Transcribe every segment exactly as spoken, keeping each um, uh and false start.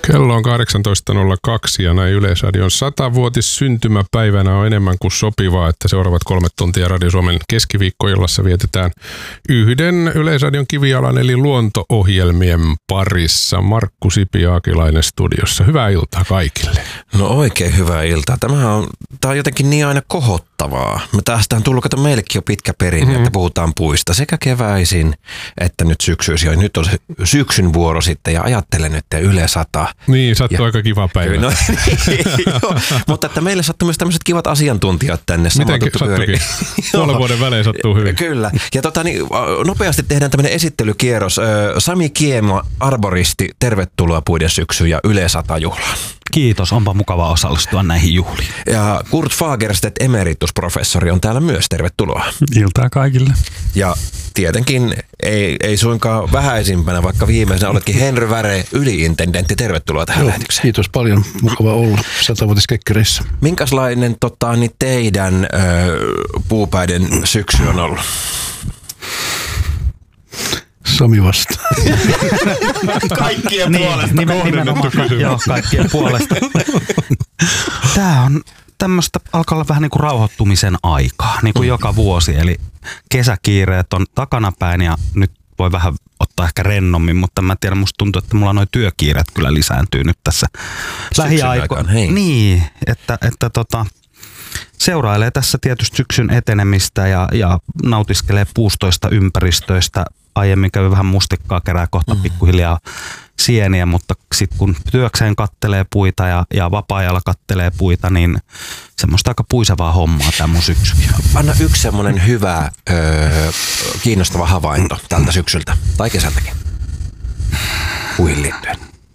Kello on kahdeksantoista nolla kaksi ja näin Yleisradion satavuotis syntymäpäivänä on enemmän kuin sopivaa, että seuraavat kolme tuntia Radio Suomen keskiviikkoillassa vietetään yhden Yleisradion kivijalan eli luonto-ohjelmien parissa. Markku Sipi-Aakilainen studiossa. Hyvää iltaa kaikille. No oikein hyvää iltaa. Tämä on, tämä on jotenkin niin aina kohottavaa. Me tästä on tullut, että meillekin jo pitkä perinne, mm-hmm. että puhutaan puista sekä keväisin että nyt syksyisin. Ja nyt on se syksyn vuoro sitten ja ajattelen nyt, että Yle sata. Niin, sattuu aika kiva päivä. No, niin, joo, mutta että meille sattuu myös tämmöiset kivat asiantuntijat tänne. Miten sattuukin? Puolen vuoden välein sattuu hyvin. Kyllä. Ja tota, niin, nopeasti tehdään tämmöinen esittelykierros. Sami Kiemo, arboristi, tervetuloa puiden syksyyn ja Yle sata juhlaan. Kiitos, onpa mukava osallistua näihin juhliin. Ja Kurt Fagerstedt, emeritusprofessori, on täällä myös. Tervetuloa. Iltaa kaikille. Ja tietenkin ei, ei suinkaan vähäisimpänä, vaikka viimeisenä oletkin Henry Väre, yliintendentti. Tervetuloa tähän Joo, lähetykseen. Kiitos paljon. Mukava olla satavuotiskekkereissä. Minkälainen tota, niin teidän ö, puupäiden syksy on ollut? Sami vastaa. Kaikkien puolesta. Nimen, nimenomaan, joo, kaikkien puolesta. Tämä on tämmöistä, alkaa olla vähän niin kuin rauhoittumisen aikaa, niin kuin mm. joka vuosi. Eli kesäkiireet on takanapäin ja nyt voi vähän ottaa ehkä rennommin, mutta mä tiedän, musta tuntuu, että mulla noi työkiireet kyllä lisääntyy nyt tässä lähiaikoina. Niin, että, että tota, seurailee tässä tietysti syksyn etenemistä ja, ja nautiskelee puustoista ympäristöistä. Aiemmin kävi vähän mustikkaa, kerää kohta mm. pikkuhiljaa sieniä, mutta sitten kun työkseen kattelee puita ja, ja vapaa-ajalla kattelee puita, niin semmoista aika puisevaa hommaa tämä mun syksy. Anna yksi semmoinen hyvä, öö, kiinnostava havainto tältä syksyltä tai kesältäkin puihin liittyen.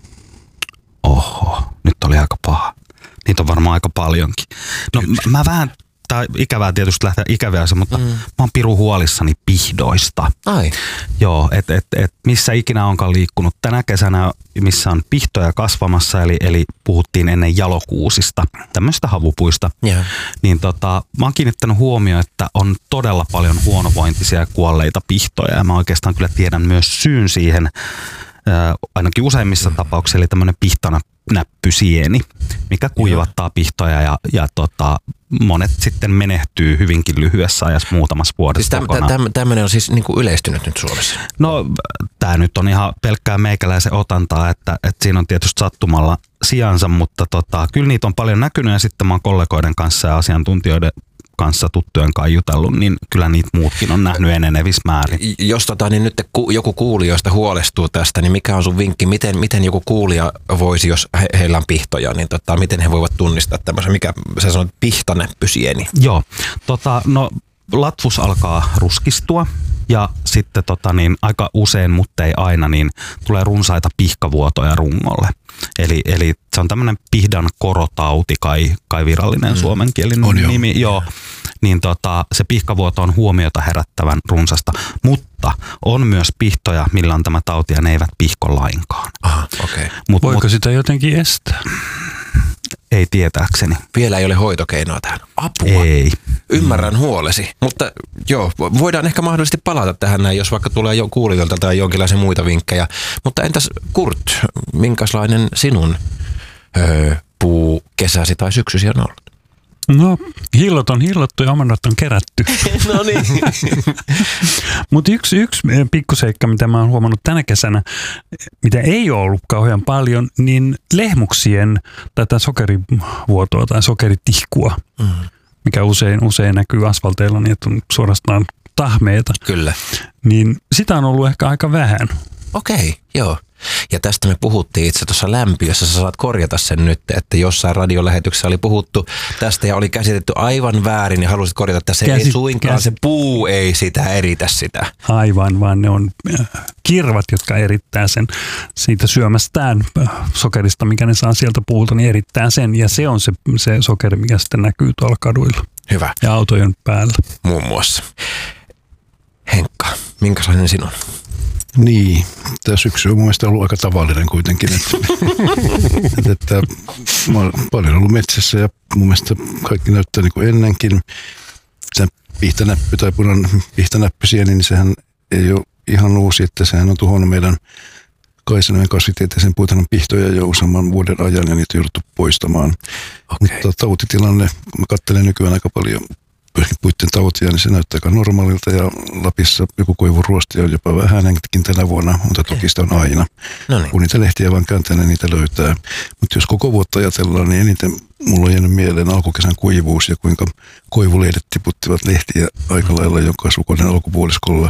Oho, nyt oli aika paha. Niitä on varmaan aika paljonkin. No mä, mä vähän... Tämä ikävää tietysti lähteä ikävää se, mutta mm. mä oon pirun huolissani pihdoista. Ai. Joo, että et, et missä ikinä onkaan liikkunut. Tänä kesänä, missä on pihtoja kasvamassa, eli, eli puhuttiin ennen jalokuusista, tämmöistä havupuista, yeah. niin tota, mä oon kiinnittänyt huomioon, että on todella paljon huonovointisia ja kuolleita pihtoja. Ja mä oikeastaan kyllä tiedän myös syyn siihen, äh, ainakin useimmissa mm. tapauksissa, eli tämmöinen pihtana näppysieni, mikä kuivattaa pihtoja ja, ja tota, monet sitten menehtyy hyvinkin lyhyessä ajassa muutamassa vuodessa siis kokonaan. Täm, täm, tämmöinen on siis niin kuin yleistynyt nyt Suomessa? No tämä nyt on ihan pelkkää meikäläisen otantaa, että, että siinä on tietysti sattumalla sijansa, mutta tota, kyllä niitä on paljon näkynyt ja sitten mä oon kollegoiden kanssa ja asiantuntijoiden kanssa tuttujen kanssa jutellut, niin kyllä niitä muutkin on nähnyt enenevissä määrin. Jos tota, niin nyt ku, joku kuulijoista huolestuu tästä, niin mikä on sun vinkki? Miten, miten joku kuulija voisi, jos he, heillä on pihtoja, niin tota, miten he voivat tunnistaa tämmöisen, mikä sä sanoit, pihtanäppysieni? Joo, tota, no latvus alkaa ruskistua ja sitten tota, niin, aika usein, mutta ei aina, niin tulee runsaita pihkavuotoja rungolle. Eli, eli se on tämmöinen pihdan korotauti, kai, kai virallinen mm. suomenkielinen on nimi. Jo. Joo. Niin tota, se pihkavuoto on huomiota herättävän runsasta, mutta on myös pihtoja, millä on tämä tauti ja ne eivät pihko lainkaan. Aha, okay. Mut, Voiko mut, sitä jotenkin estää? Ei tietääkseni. Vielä ei ole hoitokeinoa tähän. Apua. Ei. Ymmärrän huolesi, mutta joo, voidaan ehkä mahdollisesti palata tähän näin, jos vaikka tulee jo kuulijoilta tai jonkinlaisia muita vinkkejä. Mutta entäs Kurt, minkälainen sinun öö, puu, kesäsi tai syksysi on ollut? No, hillot on hillottu ja omenat on kerätty. No niin. Mutta yksi, yksi pikkuseikka, mitä mä oon huomannut tänä kesänä, mitä ei ole ollut kauhean paljon, niin lehmuksien tätä sokerivuotoa tai sokeritihkua, mm. mikä usein, usein näkyy asfalteilla, niin että on suorastaan tahmeita. Kyllä. Niin sitä on ollut ehkä aika vähän. Okei, joo. Ja tästä me puhuttiin itse tuossa lämpiössä, sä saat korjata sen nyt, että jossain radiolähetyksessä oli puhuttu tästä ja oli käsitetty aivan väärin ja halusit korjata, että se käsi, ei suinkaan, käsi. Se puu ei sitä eritä sitä. Aivan, vaan ne on kirvat, jotka erittää sen siitä syömästään sokerista, mikä ne saa sieltä puulta, niin erittää sen ja se on se, se sokeri, mikä sitten näkyy tuolla kaduilla. Hyvä. Ja autojen päällä. Muun muassa. Henkka, minkälainen sinun? Niin, tämä syksy on mun mielestä ollut aika tavallinen kuitenkin. Että, että, että mä olen paljon ollut metsässä ja mun mielestä kaikki näyttää niin kuin ennenkin. Tämä pihtänäppy tai punan pihtänäppysieni, niin sehän ei ole ihan uusi, että sehän on tuhonnut meidän Kaisanimen kasvitieteisen puutarhan pihtoja jo useamman vuoden ajan ja niitä on jouduttu poistamaan. Okay. Mutta tautitilanne, kun mä katselen nykyään aika paljon puitten tautia, niin se näyttää aika normaalilta ja Lapissa joku koivuruostia on jopa vähänkin tänä vuonna, mutta toki sitä on aina. No niin. Kun niitä lehtiä vaan kääntää, niin niitä löytää. Mutta jos koko vuotta ajatellaan, niin eniten mulla on jäänyt mieleen alkukesän kuivuus ja kuinka koivulehdet tiputtivat lehtiä aika lailla jo kasvukauden alkupuoliskolla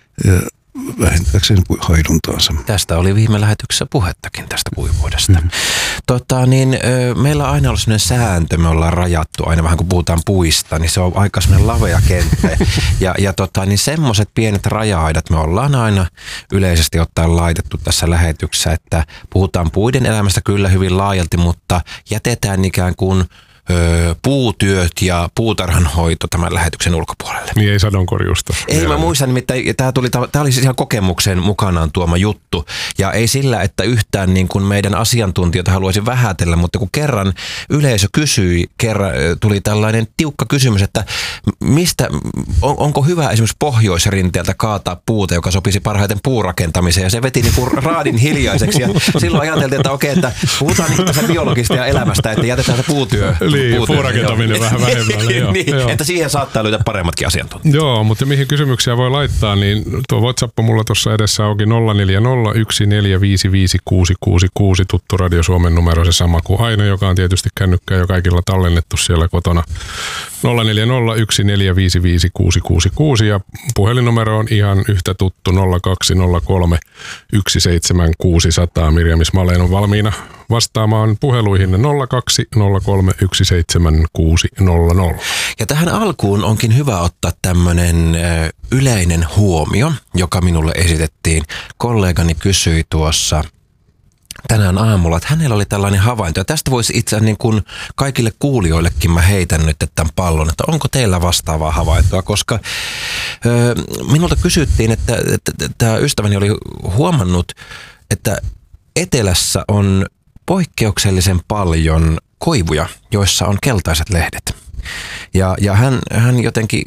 vähentääkseen haiduntaansa. Tästä oli viime lähetyksessä puhettakin tästä kuivuudesta. Mm. Tota, niin, ö, meillä on aina ollut sellainen sääntö, me ollaan rajattu aina vähän kun puhutaan puista, niin se on aika sellainen lavea kenttä. ja ja tota, niin semmoiset pienet raja-aidat me ollaan aina yleisesti ottaen laitettu tässä lähetyksessä, että puhutaan puiden elämästä kyllä hyvin laajalti, mutta jätetään ikään kuin Öö, puutyöt ja puutarhanhoito tämän lähetyksen ulkopuolelle. Niin ei sadonkorjusta. Ei, mä muistan, nimittäin tämä tuli, tämä oli siis ihan kokemuksen mukanaan tuoma juttu. Ja ei sillä, että yhtään niin kuin meidän asiantuntijoita haluaisin vähätellä, mutta kun kerran yleisö kysyi, kerran tuli tällainen tiukka kysymys, että mistä, on, onko hyvä esimerkiksi pohjoisrinteeltä kaataa puuta, joka sopisi parhaiten puurakentamiseen. Ja se veti niin kuin raadin hiljaiseksi. Ja silloin ajateltiin, että okei, että puhutaan niin tässä biologista ja elämästä, että jätetään se puutyö. Niin, puurakentaminen vähän vähemmälle. Joo, niin, joo. Että siihen saattaa löytää paremmatkin asiantuntijat. Joo, mutta mihin kysymyksiä voi laittaa, niin tuo WhatsApp mulla tuossa edessä onkin nolla neljä nolla yksi neljä viisi viisi kuusi kuusi kuusi, tuttu Radio Suomen numero, se sama kuin aina, joka on tietysti kännykkää jo kaikilla tallennettu siellä kotona. nolla neljä nolla yksi neljä viisi viisi kuusi kuusi kuusi ja puhelinnumero on ihan yhtä tuttu nolla kaksi nolla kolme yksi seitsemän kuusi nolla nolla. Mirjam Ismaleen on valmiina vastaamaan puheluihin nolla kaksi nolla kolme yksi seitsemän kuusi nolla nolla. Ja tähän alkuun onkin hyvä ottaa tämmöinen yleinen huomio, joka minulle esitettiin. Kollegani kysyi tuossa tänään aamulla, että hänellä oli tällainen havainto. Ja tästä voisi itse asiassa niin kuin kaikille kuulijoillekin mä heitän nyt tämän pallon, että onko teillä vastaavaa havaintoa, koska ö, minulta kysyttiin, että, että, että tämä ystäväni oli huomannut, että etelässä on poikkeuksellisen paljon koivuja, joissa on keltaiset lehdet. Ja, ja hän, hän jotenkin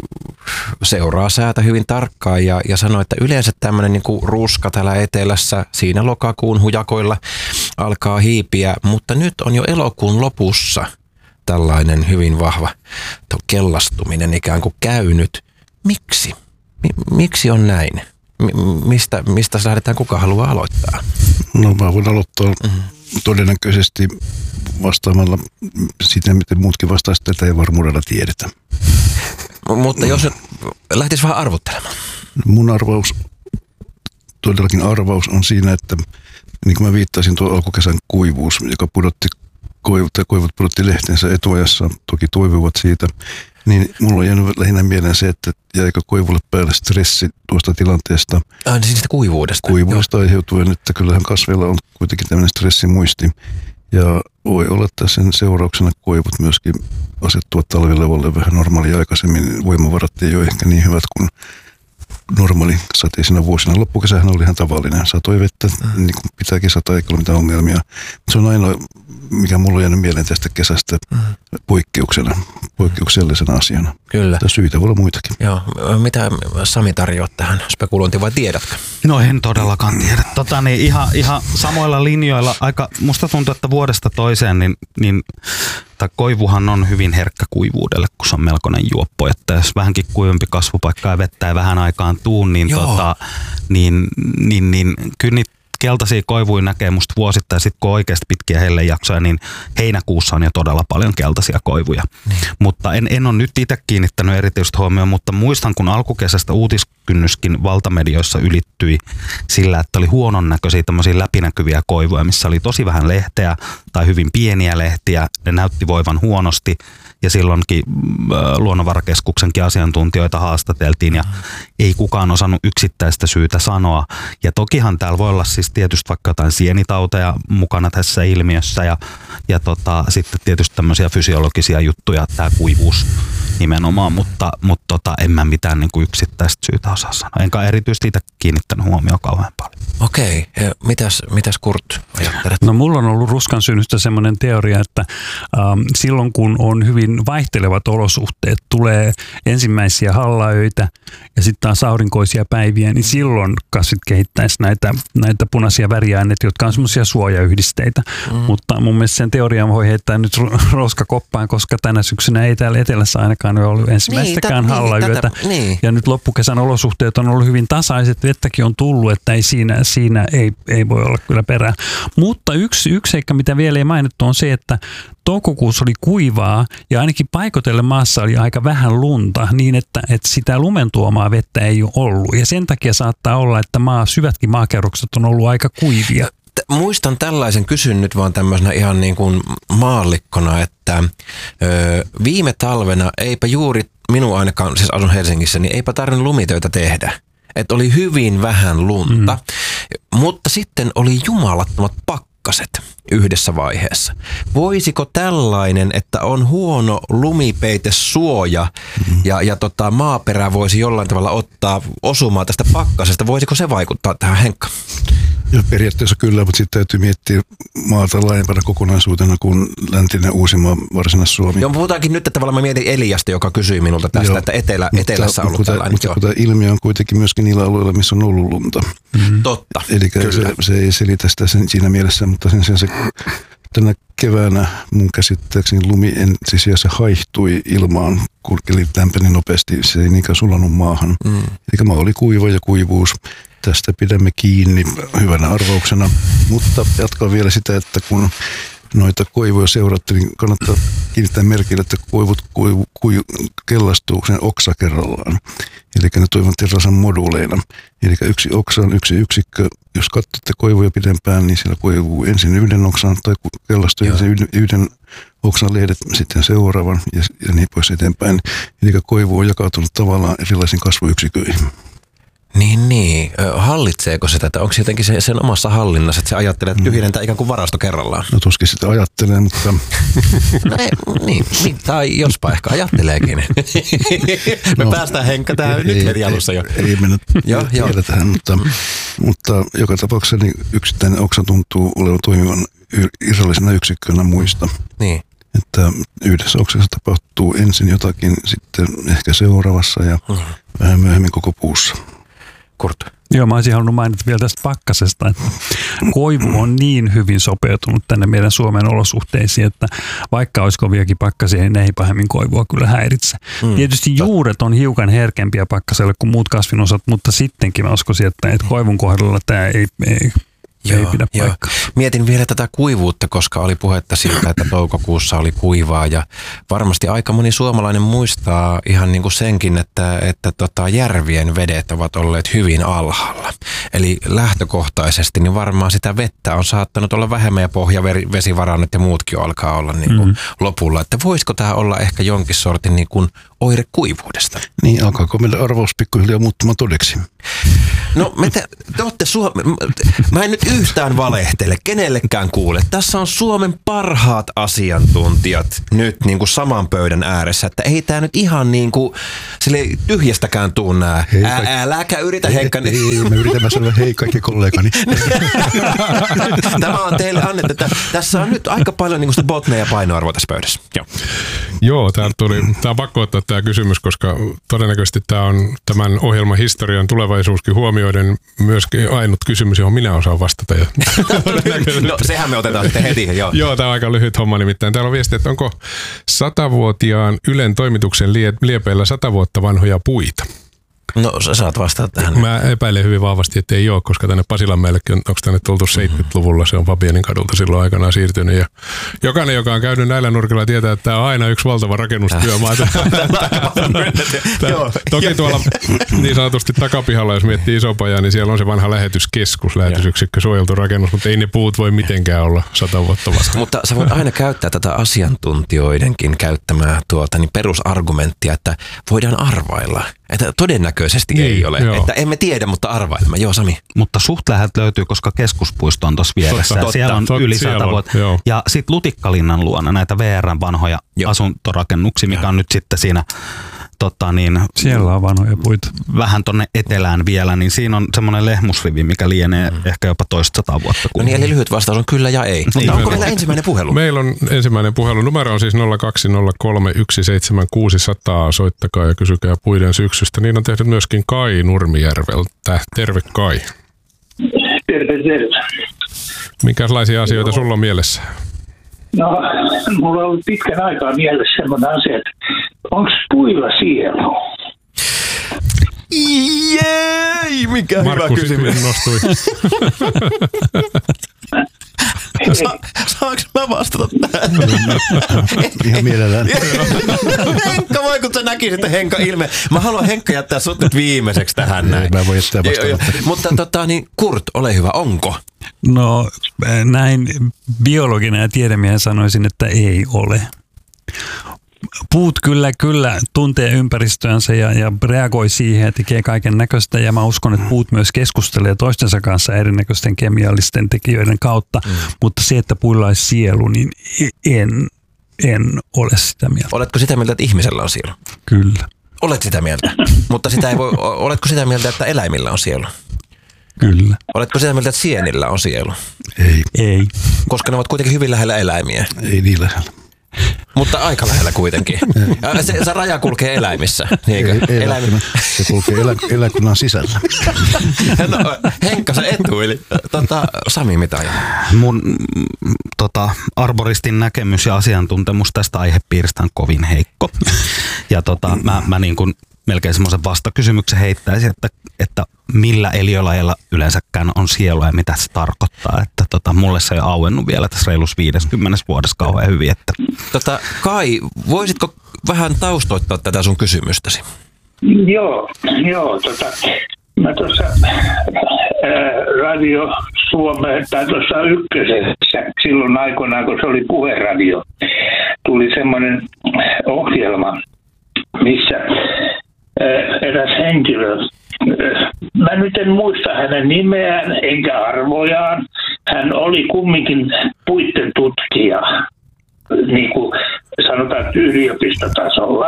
seuraa säätä hyvin tarkkaan ja, ja sanoi, että yleensä tämmöinen niin kuin ruska täällä etelässä siinä lokakuun hujakoilla alkaa hiipiä, mutta nyt on jo elokuun lopussa tällainen hyvin vahva kellastuminen ikään kuin käynyt. Miksi? M- miksi on näin? M- mistä, mistä lähdetään, kuka haluaa aloittaa? No mä voin aloittaa mm-hmm. todennäköisesti vastaamalla siitä, miten muutkin vastaisivat, tätä ei varmuudella tiedetä. Mutta jos lähtisi vähän arvottelemaan. Mun arvaus, todellakin arvaus on siinä, että niin kuin mä viittasin tuo alkukesän kuivuus, joka pudotti koivut, ja koivut pudotti lehtensä etuajassa, toki toivuvat siitä, niin mulla on jäänyt lähinnä mieleen se, että jäikö koivulle päälle stressi tuosta tilanteesta. Ah, niin siitä kuivuudesta. Kuivuudesta aiheutuen, että kyllähän kasveilla on kuitenkin tämmöinen stressimuisti. Ja voi olla, että sen seurauksena koivut myöskin asettuvat talvilevolle vähän normaalia aikaisemmin. Voimavarat ei ole ehkä niin hyvät kuin normaali sateisina vuosina. Loppukesähän oli ihan tavallinen. Satoi vettä, mm. niin kuin pitääkin sataa, eikä ole mitään ongelmia. Se on ainoa, mikä mulla on jäänyt mieleen tästä kesästä mm. poikkeuksena, poikkeuksellisena asiana. Kyllä. Mutta syitä voi olla muitakin. Joo. Mitä Sami tarjoat tähän spekulointiin vai tiedätkö? No en todellakaan tiedä. Tota, niin ihan, ihan samoilla linjoilla. Aika, musta tuntuu, että vuodesta toiseen niin, niin koivuhan on hyvin herkkä kuivuudelle, kun se on melkoinen juoppo. Että jos vähänkin kuivempi kasvupaikka ja vettä ei vähän aikaan tuu, niin, tota, niin, niin, niin kyllä niitä keltaisia koivuja näkee musta vuosittain. Sitten kun on oikeasti pitkiä hellejaksoja, niin heinäkuussa on jo todella paljon keltaisia koivuja. Niin. Mutta en, en ole nyt itse kiinnittänyt erityistä huomioon, mutta muistan, kun alkukesästä uutiskynnyskin valtamedioissa ylittyi sillä, että oli huonon näköisiä tämmöisiä läpinäkyviä koivuja, missä oli tosi vähän lehteä tai hyvin pieniä lehtiä. Ne näytti voivan huonosti ja silloinkin äh, Luonnonvarakeskuksenkin asiantuntijoita haastateltiin ja ei kukaan osannut yksittäistä syytä sanoa. Ja tokihan täällä voi olla siis tietysti vaikka jotain sienitauteja mukana tässä ilmiössä ja, ja tota, sitten tietysti tämmöisiä fysiologisia juttuja, tämä kuivuus nimenomaan, mutta, mutta tota, en mä mitään niin kuin yksittäistä syytä osaa sanoa. Enkä erityisesti itse kiinnittänyt huomioon kauhean paljon. Okei, mitäs, mitäs Kurt ajattelet? No mulla on ollut ruskan synnystä semmoinen teoria, että ähm, silloin kun on hyvin vaihtelevat olosuhteet, tulee ensimmäisiä hallaöitä ja sitten taas aurinkoisia päiviä, niin silloin kasvit kehittäisi näitä, näitä punaisia väriaineita, jotka on semmoisia suojayhdisteitä. Mm. Mutta mun mielestä sen teorian voi heittää nyt roskakoppaan, koska tänä syksynä ei täällä etelässä ainakaan ole ollut ensimmäistäkään niin, hallayötä. Niin, niin. Ja nyt loppukesän olosuhteet on ollut hyvin tasaiset, vettäkin on tullut, että ei siinä, siinä ei, ei voi olla kyllä perää. Mutta yksi, yksi seikka, mitä vielä ei mainittu, on se, että toukokuussa oli kuivaa ja ainakin paikotelle maassa oli aika vähän lunta niin, että, että sitä lumen tuomaa vettä ei ole ollut. Ja sen takia saattaa olla, että maa, syvätkin maakerrokset on ollut aika kuivia. Muistan tällaisen, kysyn nyt vaan tämmöisenä ihan niin kuin maallikkona, että ö, viime talvena eipä juuri, minun ainakaan, siis asun Helsingissä, niin eipä tarvinnut lumitöitä tehdä. Että oli hyvin vähän lunta, mm. mutta sitten oli jumalattomat pakkaset yhdessä vaiheessa. Voisiko tällainen, että on huono lumipeitesuoja mm. ja, ja tota, maaperä voisi jollain tavalla ottaa osumaa tästä pakkasesta, voisiko se vaikuttaa tähän, Henkka? Ja periaatteessa kyllä, mutta sitten täytyy miettiä maata laajempana kokonaisuutena kuin läntinen Uusimaa, Varsinais-Suomi. Joo, puhutaankin nyt, että tavallaan mä mietin Eliasta, joka kysyi minulta tästä, Joo, että etelä, mutta, etelässä on ollut mutta, tällainen. Mutta tämä ilmiö on kuitenkin myöskin niillä alueilla, missä on ollut lunta. Mm-hmm. Totta, Eli se, se ei selitä sitä sen, siinä mielessä, mutta sen sijaan se tänä keväänä mun käsittääkseni lumi ensisijassa haihtui ilmaan, kun eli lämpeni nopeasti, se ei niinkään sulanut maahan. Mm. Eli maa oli kuiva ja kuivuus. Tästä pidämme kiinni hyvänä arvauksena, mutta jatkaa vielä sitä, että kun noita koivuja seuratte, niin kannattaa kiinnittää merkille, että koivut koivu, koivu, kellastuu sen oksa kerrallaan. Eli ne toimivat terrasan moduuleina. Eli yksi oksa on yksi yksikkö. Jos katsotte koivuja pidempään, niin siellä koivuu ensin yhden oksan tai kellastuu ensin yhden, yhden oksan lehdet, sitten seuraavan ja, ja niin pois eteenpäin. Eli koivu on jakautunut tavallaan erilaisiin kasvuyksiköihin. Niin, niin. Hallitseeko se tätä? Onko se jotenkin se, sen omassa hallinnassa, että se ajattelee, että tyhjennetään ikään kuin varasto kerrallaan? No tuskin sitä ajattelee, mutta... No ei, niin, niin, tai jospa ehkä ajatteleekin. Me no, päästään Henkka tähän ei, nyt heti alussa jo. Ei, ei mennä vielä tähän, mutta, mutta joka tapauksessa niin yksittäinen oksa tuntuu olevan toimivan irrallisena yksikkönä muista. Niin. Että yhdessä oksassa tapahtuu ensin jotakin, sitten ehkä seuraavassa ja mm. vähän myöhemmin koko puussa. Kurt. Joo, mä olisin halunnut mainita vielä tästä pakkasesta, että koivu on niin hyvin sopeutunut tänne meidän Suomen olosuhteisiin, että vaikka olisi koviakin pakkasia, niin ne ei pahemmin koivua kyllä häiritse. Mm. Tietysti juuret on hiukan herkempiä pakkaselle kuin muut kasvinosat, mutta sittenkin mä uskoisin, että, että koivun kohdalla tämä ei... ei Joo, ei pidä joo. paikkaa. Mietin vielä tätä kuivuutta, koska oli puhetta siitä, että toukokuussa oli kuivaa ja varmasti aika moni suomalainen muistaa ihan niin kuin senkin, että, että tota järvien vedet ovat olleet hyvin alhaalla. Eli lähtökohtaisesti niin varmaan sitä vettä on saattanut olla vähemmän ja pohjavesivarannot ja muutkin alkaa olla niin kuin mm. lopulla. Että voisiko tämä olla ehkä jonkin sortin niin kuin oire kuivuudesta? Niin, alkaako meille arvaus pikkuhiljaa muuttumaan todeksi? No me te, te olette Suomen, mä en nyt yhtään valehtele, kenellekään kuule. Tässä on Suomen parhaat asiantuntijat nyt niin kuin saman pöydän ääressä, että ei tää nyt ihan niin kuin sille tyhjästäkään tuu nää. Ää, äläkä yritä Henkka. Ei, ei, mä yritän mä sanoa hei kaikki kollegani. Tämä on teille annettu, että tässä on nyt aika paljon niin kuin sitä botneja ja painoarvoa tässä pöydässä. Joo, Joo tää, tuli, tää on pakko ottaa tämä kysymys, koska todennäköisesti tämä on tämän ohjelman historian tulevaisuuskin huomioiden myöskin ainut kysymys, johon minä osaan vastata. No sehän me otetaan sitten heti. Joo, Joo tämä on aika lyhyt homma nimittäin. Täällä on viesti, että onko satavuotiaan Ylen toimituksen lie, liepeillä sata vuotta vanhoja puita? No sä saat vastata tähän. Mä epäilen hyvin vahvasti, että ei ole, koska tänne Pasilanmäellekin, onko tänne tultu seitsemänkymmentäluvulla, se on Fabianin kadulta silloin aikanaan siirtynyt. Ja jokainen, joka on käynyt näillä nurkilla, tietää, että tämä on aina yksi valtava rakennustyömaa. Toki tuolla niin sanotusti takapihalla, jos miettii Isopajaa, niin siellä on se vanha lähetyskeskus, lähetysyksikkö, suojeltu rakennus, mutta ei ne puut voi mitenkään olla sata vuotta vasta. Mutta sä voit aina käyttää tätä asiantuntijoidenkin käyttämää tuota, niin perusargumenttia, että voidaan arvailla. Että todennäköisesti niin, ei ole. Joo. Että emme tiedä, mutta arvailemme. Joo, Sami. Mutta suht läheltä löytyy, koska keskuspuisto on tuossa vieressä. Totta, siellä on totta, yli siellä sata on, vuotta. Joo. Ja sitten Lutikkalinnan luona näitä V R:n vanhoja joo. asuntorakennuksia, mikä on nyt sitten siinä tota niin, Siellä on vanhoja puita. vähän tonne etelään vielä, niin siinä on semmoinen lehmusrivi, mikä lienee mm. ehkä jopa toista sataa vuotta. No niin, eli lyhyt vastaus on kyllä ja ei. Mutta onko meillä ensimmäinen puhelu? Meillä on ensimmäinen puhelu. Numero on siis nolla kaksi nolla kolme yksi seitsemän kuusi nolla nolla. Soittakaa ja kysykää puiden syksystä. Niin on tehnyt myöskin Kai Nurmijärveltä. Terve Kai. Terve, terve. Minkälaisia asioita sulla on mielessä? No, mulla on ollut pitkän aikaa mielessä sellainen asia, että onko puilla sielu? Jei, mikä Markku hyvä kysymys. nostui. Sa- saanko mä vastata tähän? Ihan mielellään. Henkka, voi kun sä näkisit, että Henkka ilme. Mä haluan Henkka jättää sut nyt viimeiseksi tähän näin. Mä voin jättää vastata. Mutta tota, niin Kurt, ole hyvä, onko? No näin biologina ja tiedemiehen sanoisin, että ei ole. Puut kyllä, kyllä tuntee ympäristöänsä ja, ja reagoi siihen ja tekee kaiken näköistä. Ja mä uskon, että puut myös keskustelee toistensa kanssa erinäköisten kemiallisten tekijöiden kautta. Mm. Mutta se, että puilla olisi sielu, niin en, en ole sitä mieltä. Oletko sitä mieltä, että ihmisellä on sielu? Kyllä. Olet sitä mieltä. Mutta sitä ei voi, oletko sitä mieltä, että eläimillä on sielu? Kyllä. Oletko sitä mieltä, että sienillä on sielu? Ei. Ei. Koska ne ovat kuitenkin hyvin lähellä eläimiä. Ei niin lähellä. Mutta aika lähellä kuitenkin. Se, se raja kulkee eläimissä. Niinkö? Ei, ei Eläimi... se kulkee elä, eläkunnan sisällä. No, Henkka, sä etuili. Tota, Sami, mitä ajaa? Mun mm, tota, arboristin näkemys ja asiantuntemus tästä aihepiiristä on kovin heikko. Ja tota, mä, mä niin kuin melkein semmoisen vastakysymyksen heittäisin, että, että millä eliölajeilla yleensäkään on sielu ja mitä se tarkoittaa. Että tota, mulle se ei ole auennut vielä tässä reilus viideskymmenes vuodessa kauhean hyvin. Että. Tota, Kai, voisitko vähän taustoittaa tätä sun kysymystäsi? Joo, joo, tota, mä tuossa Radio Suomeen, tai tuossa Ykkösessä, silloin aikoinaan, kun se oli puheradio, tuli semmoinen ohjelma, missä ää, eräs henkilö, mä nyt en muista hänen nimeään enkä arvojaan, hän oli kumminkin puitten tutkija, niin kuin sanotaan yliopistotasolla.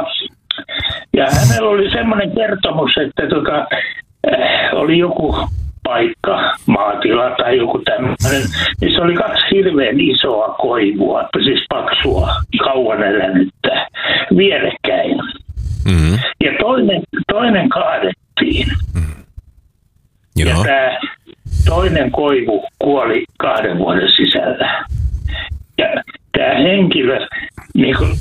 Ja hänellä oli semmoinen kertomus, että tota, äh, oli joku paikka, maatila tai joku tämmöinen, missä oli kaksi hirveän isoa koivua, siis paksua, kauan elänyttä, vierekkäin. Mm-hmm. Ja toinen, toinen kaadettiin. Mm-hmm. Ja tämä toinen koivu kuoli kahden vuoden sisällä. Ja tämä henkilö niin kuin,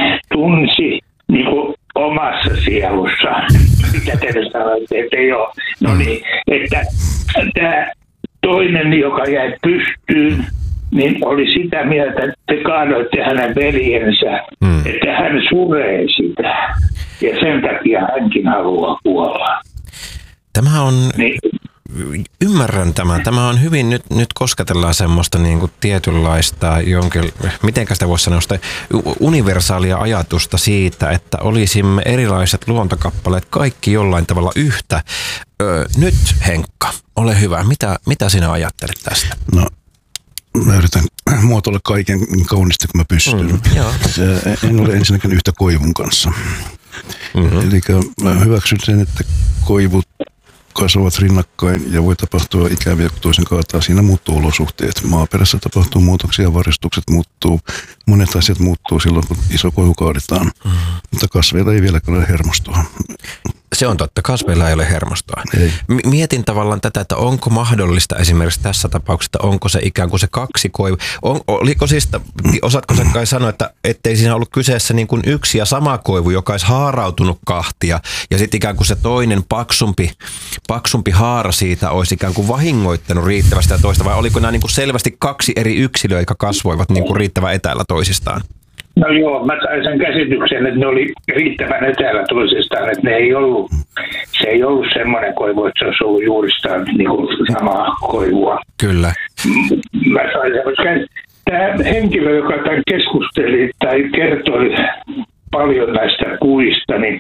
tunsi niin kuin, omassa sielussa, mitä te sanoitte, että ei ole. No niin, että tämä toinen, joka jäi pystyyn, niin oli sitä mieltä, että te kaadoitte hänen veljensä, mm. että hän suree sitä. Ja sen takia hänkin haluaa kuolla. Tämä on... Niin. Ymmärrän tämän. Tämä on hyvin, nyt, nyt kosketellaan semmoista niin kuin tietynlaista, jonkin, mitenkä sitä voisi sanoa, sitä universaalia ajatusta siitä, että olisimme erilaiset luontokappaleet kaikki jollain tavalla yhtä. Öö, nyt Henkka, ole hyvä. Mitä, mitä sinä ajattelet tästä? No, mä yritän muotoilla kaiken niin kauniisti kuin mä pystyn. Mm, en ole ensinnäkin yhtä koivun kanssa. Mm-hmm. Eli mä hyväksyn sen, että koivut kasvavat rinnakkain ja voi tapahtua ikäviä, kun toisen kaataa. Siinä muuttuu olosuhteet. Maaperässä tapahtuu muutoksia, varistukset muuttuu. Monet asiat muuttuu silloin, kun iso koivu kaadetaan. Mm. Mutta kasveilla ei vieläkään ole hermostoa. Se on totta. Kasveilla ei ole hermostoa. Ei. Mietin tavallaan tätä, että onko mahdollista esimerkiksi tässä tapauksessa, onko se ikään kuin se kaksi koivu. On, oliko siis, osaatko sä kai sanoa, että ettei siinä ollut kyseessä niin kuin yksi ja sama koivu, joka olisi haarautunut kahtia ja sitten ikään kuin se toinen paksumpi, paksumpi haara siitä olisi ikään kuin vahingoittanut riittävästi ja toista, vai oliko nämä niin kuin selvästi kaksi eri yksilöä, jotka kasvoivat niin kuin riittävän etäällä toisistaan? No joo, mä sain sen käsityksen, että ne oli riittävän etäällä toisistaan, että ne ei ollut, se ei ollut semmoinen koivu, että se olisi ollut juuristaan niin kuin samaa koivua. Kyllä. Mä sain sen, tämä henkilö, joka tämän keskusteli tai kertoi paljon näistä puista, niin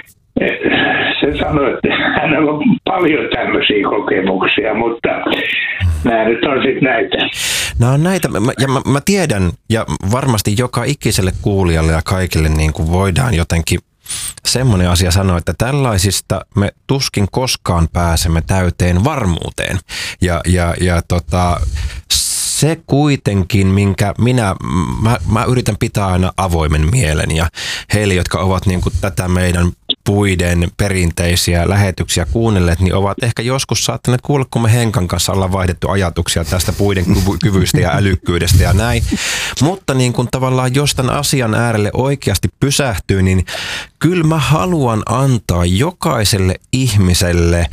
se sanoi, että hänellä on paljon tämmöisiä kokemuksia, mutta nämä nyt on sitten näitä. Nämä on näitä, ja mä, mä tiedän, ja varmasti joka ikiselle kuulijalle ja kaikille niin kuin voidaan jotenkin semmoinen asia sanoa, että tällaisista me tuskin koskaan pääsemme täyteen varmuuteen. Ja, ja, ja tota, se kuitenkin, minkä minä, mä, mä yritän pitää aina avoimen mielen ja heille, jotka ovat niin kuin tätä meidän puiden perinteisiä lähetyksiä kuunnelleet, niin ovat ehkä joskus saattaneet kuulla, kun me Henkan kanssa ollaan vaihdettu ajatuksia tästä puiden kyvystä ja älykkyydestä ja näin. Mutta niin kuin tavallaan jos tämän asian äärelle oikeasti pysähtyy, niin kyllä mä haluan antaa jokaiselle ihmiselle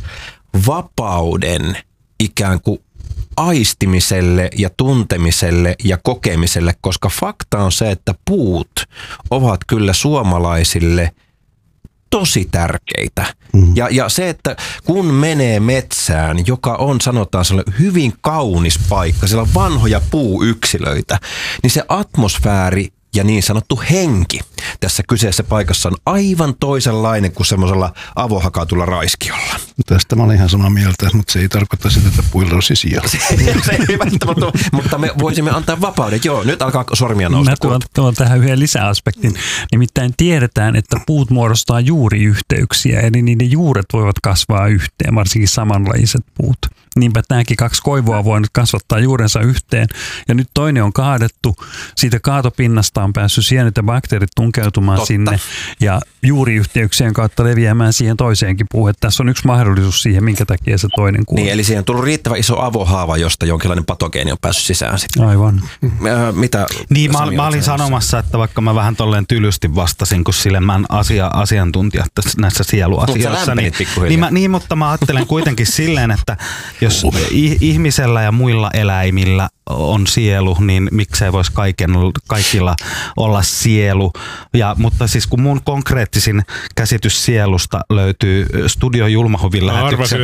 vapauden ikään kuin aistimiselle ja tuntemiselle ja kokemiselle, koska fakta on se, että puut ovat kyllä suomalaisille tosi tärkeitä. Mm. Ja, ja se, että kun menee metsään, joka on sanotaan sellainen hyvin kaunis paikka, siellä on vanhoja puuyksilöitä, niin se atmosfääri ja niin sanottu henki tässä kyseessä paikassa on aivan toisenlainen kuin semmoisella avohakatulla raiskiolla. Tästä mä olen ihan samaa mieltä, mutta se ei tarkoita sitä, että puilla on sisällä. se, se ei välttämättä, mutta me voisimme antaa vapauden. Joo, nyt alkaa sormia nousta. Mä tuon, tuon tähän yhden lisäaspektin. Nimittäin tiedetään, että puut muodostaa juuriyhteyksiä, eli niiden juuret voivat kasvaa yhteen, varsinkin samanlaiset puut. Niinpä nämäkin kaksi koivua voi nyt kasvattaa juurensa yhteen. Ja nyt toinen on kaadettu. Siitä kaatopinnasta on päässyt sienet ja bakteerit tunkeutumaan Totta. sinne ja juuriyhteyksien kautta leviämään siihen toiseenkin puuhun. Tässä on yksi mahdollisuus siihen, minkä takia se toinen kuolee. Niin, eli siihen on tullut riittävän iso avohaava, josta jonkinlainen patogeeni on päässyt sisään sitten. Aivan. Äh, mitä? Niin, mä, mä olin sanomassa, että vaikka mä vähän tolleen tylysti vastasin, kun sille mä asia, asiantuntija näissä sieluasioissa. Niin, niin, mä, niin, mutta mä ajattelen kuitenkin silleen, että jos ihmisellä ja muilla eläimillä on sielu, niin miksei voisi kaiken, kaikilla olla sielu. Ja, mutta siis kun mun konkreettisin käsitys sielusta löytyy Studio Julmahovin lähetyksen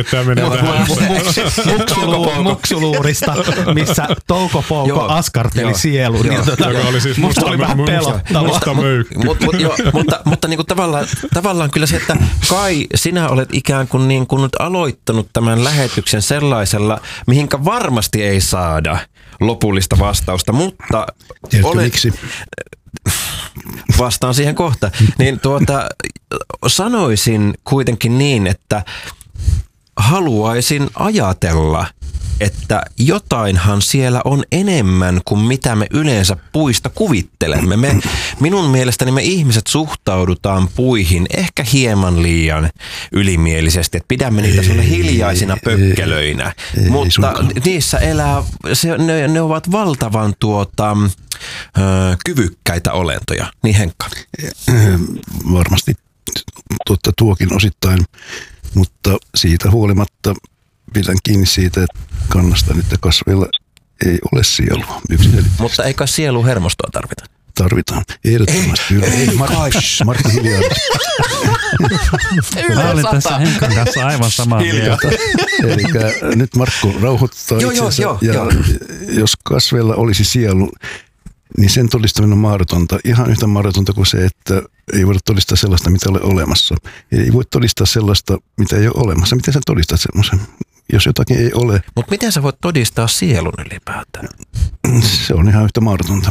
muksuluurista, missä Touko Pouko askarteli sielu. Niin tuota, joka oli siis musta oli vähän pelottavaa. Mutta, mutta niin kuin tavallaan, tavallaan kyllä se, että Kai sinä olet ikään kuin, niin kuin nyt aloittanut tämän lähetyksen sellaisella, mihinkä varmasti ei saada lopullista vastausta, mutta Tiedätkö miksi? Vastaan siihen kohta. Niin tuota, sanoisin kuitenkin niin, että haluaisin ajatella, että jotainhan siellä on enemmän kuin mitä me yleensä puista kuvittelemme. Me, minun mielestäni me ihmiset suhtaudutaan puihin ehkä hieman liian ylimielisesti, että pidämme niitä sellainen hiljaisina pökkelöinä, ei, ei, mutta ei niissä elää, se, ne, ne ovat valtavan tuota, ö, kyvykkäitä olentoja. Niin Henkka? Varmasti totta tuokin osittain, mutta siitä huolimatta pidän kiinni siitä, että kannasta nyt kasveilla ei ole sielua. Mutta eikä sielu hermostoa tarvita? Tarvitaan. Ehdottomasti. Ei, ei, Martti, Martti hiljaa. Mä olin tässä Henkan kanssa aivan samaa mieltä. Eli nyt Markku rauhoittaa joo, itsensä. Joo, ja joo. Jos kasveilla olisi sielu, niin sen todistaminen on mahdotonta. Ihan yhtä mahdotonta kuin se, että ei voida todistaa sellaista, mitä ei ole olemassa. Ei voi todistaa sellaista, mitä ei ole olemassa. Miten sä todistat semmoisen, jos jotakin ei ole? Mutta miten sä voit todistaa sielun ylipäätään? Se on ihan yhtä mahdotonta.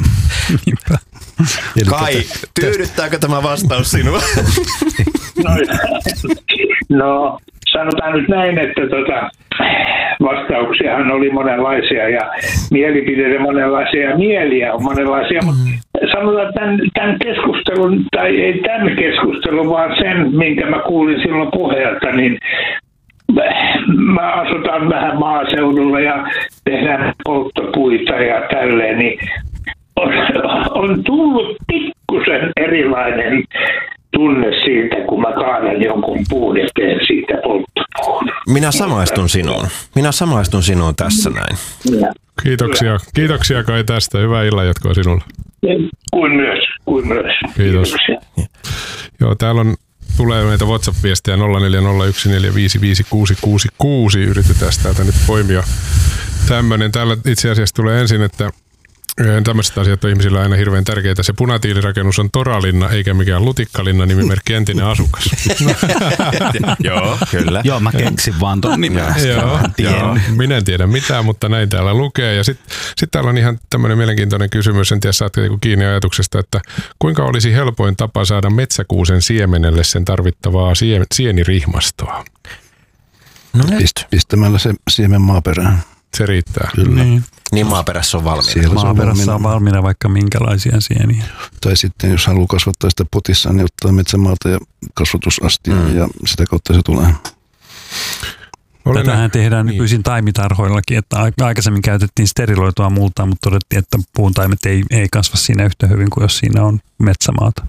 Kai, tätä, tyydyttääkö tämä vastaus sinua? No, no sanotaan nyt näin, että tota, vastauksiahan oli monenlaisia ja mielipiteiden monenlaisia ja mieliä on monenlaisia, mutta sanotaan tämän, tämän keskustelun, tai ei tämän keskustelun, vaan sen, minkä mä kuulin silloin puheelta, niin mä asutan vähän maaseudulla ja tehdään polttopuita ja tälleen, niin on, on tullut pikkusen erilainen tunne siitä, kun mä kaadan jonkun puun ja teen siitä polttopuun. Minä samaistun sinuun. Minä samaistun sinuun tässä näin. Kiitoksia. Kiitoksia Kai tästä. Hyvää illanjatkoa sinulle. Kuin myös. Kuin myös. Kiitos. Kiitoksia. Joo, täällä on, tulee meitä WhatsApp-viestiä nolla neljä nolla yksi neljä viisi viisi kuusi kuusi kuusi. Yritetään täältä nyt poimia tämmöinen. Täällä itse asiassa tulee ensin, että Tämmöiset asiat on ihmisillä aina hirveän tärkeitä. Se punatiilirakennus on Toralinna eikä mikään Lutikkalinna, nimimerkki entinen asukas. Joo, kyllä. Joo, mä keksin vaan ton nimen. Joo, joo, minä en tiedä mitään, mutta näin täällä lukee. Ja sitten sit täällä on ihan tämmöinen mielenkiintoinen kysymys, en tiedä saatko kiinni ajatuksesta, että kuinka olisi helpoin tapa saada metsäkuusen siemenelle sen tarvittavaa sie, sienirihmastoa? No nyt. Pistämällä se siemen maaperään. Se riittää. Kyllä. Niin. Niin maaperässä on valmiina. Siellä se on Maaperässä on valmiina. valmiina vaikka minkälaisia sieniä. Tai sitten jos haluaa kasvattaa sitä potissa, niin ottaa metsämaata ja kasvatusastia mm. ja sitä kautta se tulee. Olen Tätähän tehdään niin. nykyisin taimitarhoillakin, että aikaisemmin käytettiin steriloitua multaa, mutta todettiin, että puuntaimet ei, ei kasva siinä yhtä hyvin kuin jos siinä on metsämaata.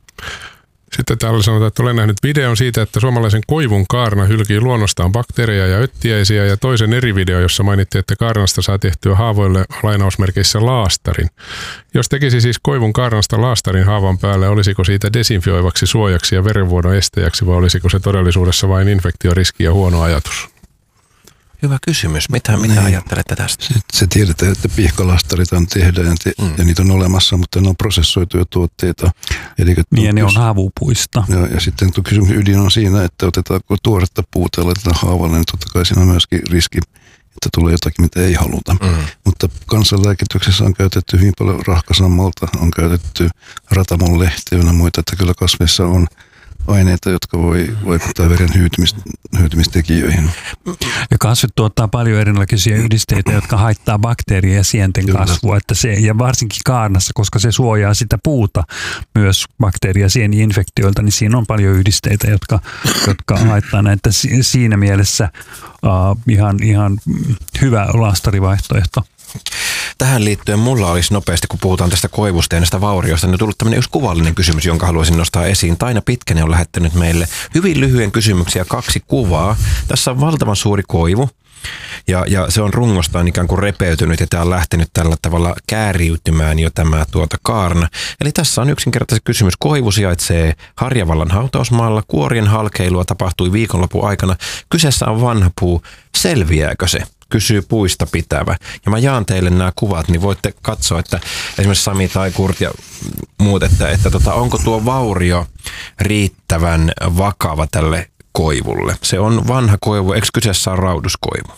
Sitten täällä sanotaan, että olen nähnyt videon siitä, että suomalaisen koivun kaarna hylkii luonnostaan bakteereja ja öttiäisiä ja toisen eri video, jossa mainittiin, että kaarnasta saa tehtyä haavoille lainausmerkeissä laastarin. Jos tekisi siis koivun kaarnasta laastarin haavan päälle, olisiko siitä desinfioivaksi suojaksi ja verenvuodon estäjäksi vai olisiko se todellisuudessa vain infektioriski ja huono ajatus? Hyvä kysymys. Mitä, mitä Niin. ajattelette tästä? Se, se tiedetään, että pihkalastarit tehdään ja, te, mm. ja niitä on olemassa, mutta ne on prosessoituja tuotteita. Eli, Niin ja ne on havupuista. Ja, ja sitten kysymyksen ydin on siinä, että otetaanko tuoretta puuta ja laitetaan haavalle, niin totta kai siinä on myöskin riski, että tulee jotakin, mitä ei haluta. Mm. Mutta kansanlääkityksessä on käytetty hyvin paljon rahkasammolta, on käytetty ratamon lehteä ja muita, että kyllä kasveissa on aineita, jotka voi vaikuttaa veren hyytymist, hyytymistekijöihin. Ja kasvit tuottaa paljon erilaisia yhdisteitä, jotka haittaa bakteerien ja sienten Kyllä. kasvua. Että se, ja varsinkin kaarnassa, koska se suojaa sitä puuta myös bakteeria ja sieni-infektioilta, niin siinä on paljon yhdisteitä, jotka, jotka haittaa näitä. Siinä mielessä uh, ihan, ihan hyvä laastarivaihtoehto. Tähän liittyen mulla olisi nopeasti, kun puhutaan tästä koivusta ja näistä vaurioista, niin on tullut tämmöinen yksi kuvallinen kysymys, jonka haluaisin nostaa esiin. Taina Pitkänen on lähettänyt meille hyvin lyhyen kysymyksiä, kaksi kuvaa. Tässä on valtavan suuri koivu. Ja, ja se on rungostaan ikään kuin repeytynyt ja tämä on lähtenyt tällä tavalla kääriytymään jo tämä tuota kaarna. Eli tässä on yksinkertaisesti kysymys. Koivu sijaitsee Harjavallan hautausmaalla. Kuorien halkeilua tapahtui viikonlopun aikana. Kyseessä on vanha puu. Selviääkö se? Kysyy puista pitävä. Ja mä jaan teille nämä kuvat, niin voitte katsoa, että esimerkiksi Sami tai Kurt ja muut, että, että tota, onko tuo vaurio riittävän vakava tälle koivulle. Se on vanha koivu, eikö kyseessä on rauduskoivu?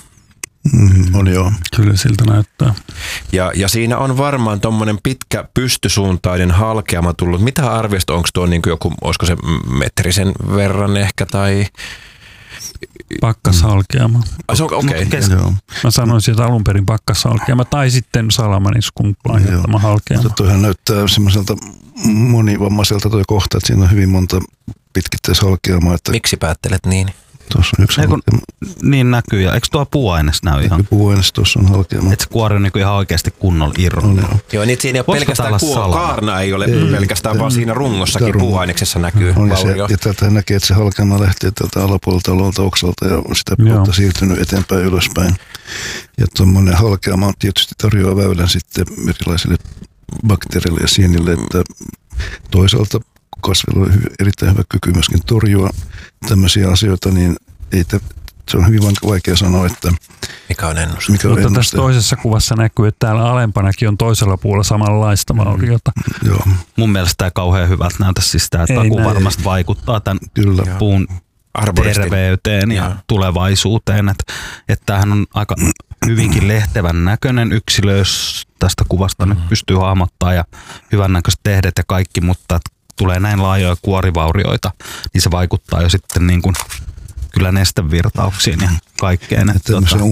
Mm, on joo. Kyllä siltä näyttää. Ja, ja siinä on varmaan tommonen pitkä pystysuuntainen halkeama tullut. Mitä arviosta, onko tuo niin kuin joku, olisiko se metrisen verran ehkä tai... Pakkashalkeama. Ai, se on okei. Okay. Joo. Mä sanoisin, että alun perin pakkashalkeama tai sitten salamaniskun aiheuttama halkeama. Mutta toihan näyttää semmoiselta monivammaiselta tuo kohta, että siinä on hyvin monta pitkittäishalkeamaa. Että Miksi päättelet niin? tuossa on yksi Ei, kun, halkeama. niin näkyy. Ja eikö tuo puuaines näy ihan? Puuaines tuossa on halkeama. Että se kuori on niin ihan oikeasti kunnolla On, irronnut. joo. Joo, niin siinä ei ole Voisiko pelkästään täällä kuo, salama? kaarna ei ole Ei, pelkästään, vaan tämä- siinä rungossakin tämä rungo. puuaineksessa näkyy On ja, se, vaurio. ja täältä näkee, että se halkeama lähtee täältä alapuolelta alalta oksalta ja on sitä Joo. puolta siirtynyt eteenpäin ylöspäin. Ja tuommoinen halkeama on tietysti tarjoaa väylän sitten erilaisille bakteereille ja sienille, että toisaalta kasvilla on hy- erittäin hyvä kyky myöskin torjua tämmöisiä asioita, niin ei te, se on hyvin vaikea sanoa, että Mikä on ennus? mikä on Mutta tässä ennuste. toisessa kuvassa näkyy, että täällä alempanakin on toisella puolella samanlaista vauriota. Joo, Mun mielestä tämä kauhean hyvältä näytä. Siis tämä Ei taku näin. varmasti vaikuttaa tämän kyllä. puun Arboristin. terveyteen ja Joo. tulevaisuuteen. Että että tämähän on aika hyvinkin lehtevän näköinen yksilö, jos tästä kuvasta nyt pystyy hahmottaa ja hyvän näköiset tehdet ja kaikki, mutta tulee näin laajoja kuorivaurioita, niin se vaikuttaa jo sitten niin kuin kyllä nestevirtauksiin ja kaikkeen. Että Tämmöisen tota,